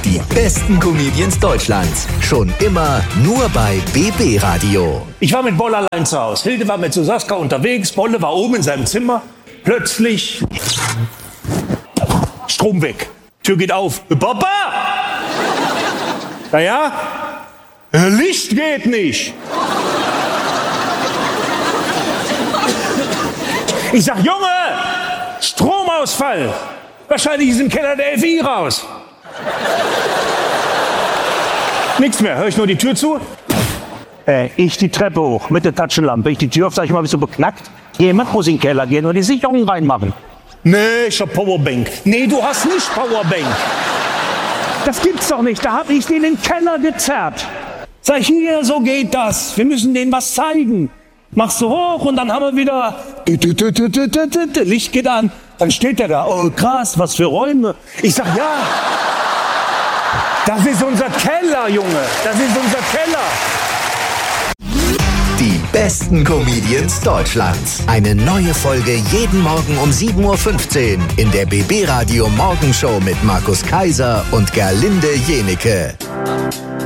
Die besten Comedians Deutschlands. Schon immer nur bei BB Radio. Ich war mit Boll allein zu Hause. Hilde war mit Susaska unterwegs. Bolle war oben in seinem Zimmer. Plötzlich Strom weg. Tür geht auf. Papa! Naja, Licht geht nicht. Ich sag, Junge, Stromausfall. Wahrscheinlich ist im Keller der FI raus. Nichts mehr, höre ich nur die Tür zu. Ich die Treppe hoch mit der Taschenlampe. Ich die Tür auf, sag ich mal, bist du beknackt? Jemand muss in den Keller gehen und die Sicherung reinmachen. Nee, ich hab Powerbank. Nee, du hast nicht Powerbank. Das gibt's doch nicht, da hab ich den in den Keller gezerrt. Sag ich, hier, so geht das. Wir müssen denen was zeigen. Machst du hoch und dann haben wir wieder Licht geht an. Dann steht der da, oh krass, was für Räume. Ich sag, ja, das ist unser Keller, Junge, das ist unser Keller. Die besten Comedians Deutschlands. Eine neue Folge jeden Morgen um 7.15 Uhr in der BB Radio Morgenshow mit Markus Kaiser und Gerlinde Jenike.